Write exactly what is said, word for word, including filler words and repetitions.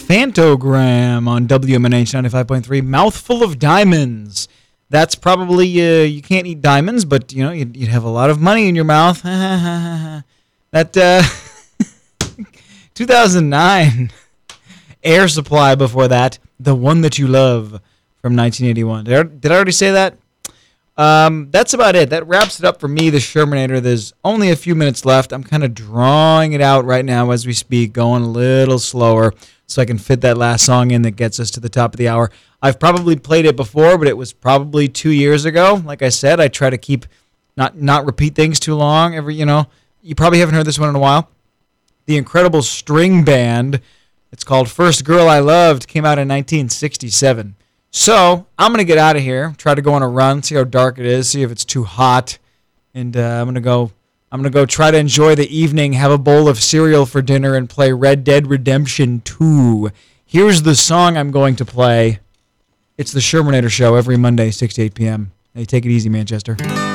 Phantogram on W M N H ninety-five point three. Mouthful of Diamonds. That's probably, uh, you can't eat diamonds, but, you know, you'd, you'd have a lot of money in your mouth. that, uh, two thousand nine. Air Supply before that. The One That You Love from nineteen eighty-one. Did I, did I already say that? Um, that's about it. That wraps it up for me, the Shermanator. There's only a few minutes left. I'm kind of drawing it out right now as we speak, going a little slower so I can fit that last song in that gets us to the top of the hour. I've probably played it before, but it was probably two years ago. Like I said, I try to keep not not repeat things too long. Every you know, you probably haven't heard this one in a while. The Incredible String Band. It's called First Girl I Loved. Came out in nineteen sixty-seven. So I'm gonna get out of here. Try to go on a run. See how dark it is. See if it's too hot. And uh, I'm gonna go. I'm gonna go try to enjoy the evening. Have a bowl of cereal for dinner and play Red Dead Redemption two. Here's the song I'm going to play. It's the Shermanator Show every Monday, six to eight p.m. Hey, take it easy, Manchester.